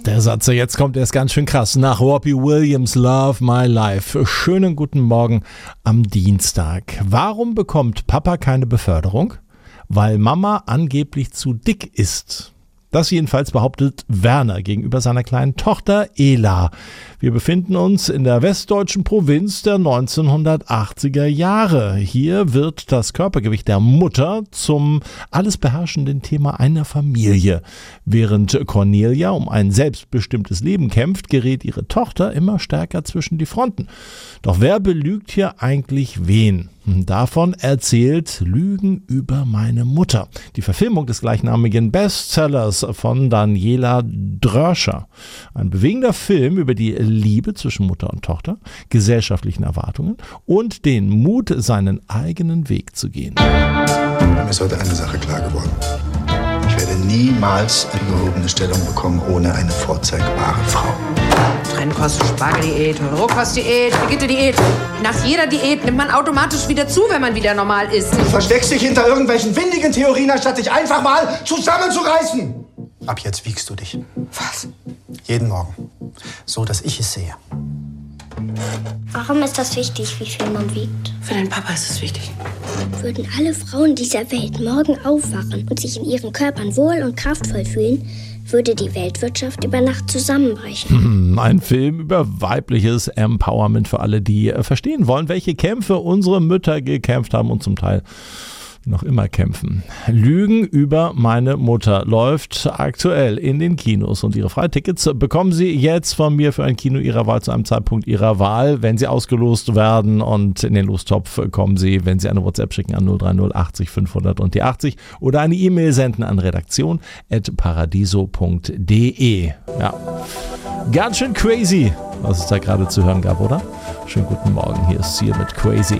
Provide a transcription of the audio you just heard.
Der Satz, der jetzt kommt, der ist ganz schön krass. Nach Robbie Williams, Love My Life. Schönen guten Morgen am Dienstag. Warum bekommt Papa keine Beförderung? Weil Mama angeblich zu dick ist. Das jedenfalls behauptet Werner gegenüber seiner kleinen Tochter Ela. Wir befinden uns in der westdeutschen Provinz der 1980er Jahre. Hier wird das Körpergewicht der Mutter zum alles beherrschenden Thema einer Familie. Während Cornelia um ein selbstbestimmtes Leben kämpft, gerät ihre Tochter immer stärker zwischen die Fronten. Doch wer belügt hier eigentlich wen? Davon erzählt Lügen über meine Mutter. Die Verfilmung des gleichnamigen Bestsellers von Daniela Dröscher. Ein bewegender Film über die Liebe zwischen Mutter und Tochter, gesellschaftlichen Erwartungen und den Mut, seinen eigenen Weg zu gehen. Mir ist heute eine Sache klar geworden. Ich werde niemals eine gehobene Stellung bekommen ohne eine vorzeigbare Frau. Trennkost-Spargeldiät, Rohkostdiät, Brigitte-Diät. Nach jeder Diät nimmt man automatisch wieder zu, wenn man wieder normal isst. Du versteckst dich hinter irgendwelchen windigen Theorien, anstatt dich einfach mal zusammenzureißen. Ab jetzt wiegst du dich. Was? Jeden Morgen. So, dass ich es sehe. Warum ist das wichtig, wie viel man wiegt? Für den Papa ist es wichtig. Würden alle Frauen dieser Welt morgen aufwachen und sich in ihren Körpern wohl und kraftvoll fühlen, würde die Weltwirtschaft über Nacht zusammenbrechen. Ein Film über weibliches Empowerment für alle, die verstehen wollen, welche Kämpfe unsere Mütter gekämpft haben und zum Teil noch immer kämpfen. Lügen über meine Mutter läuft aktuell in den Kinos und Ihre Freitickets bekommen Sie jetzt von mir für ein Kino Ihrer Wahl zu einem Zeitpunkt Ihrer Wahl, wenn Sie ausgelost werden, und in den Lostopf kommen Sie, wenn Sie eine WhatsApp schicken an 030 80 500 und die 80 oder eine E-Mail senden an redaktion@paradiso.de. Ja, ganz schön crazy, was es da gerade zu hören gab, oder? Schönen guten Morgen, hier ist Ziel mit Crazy.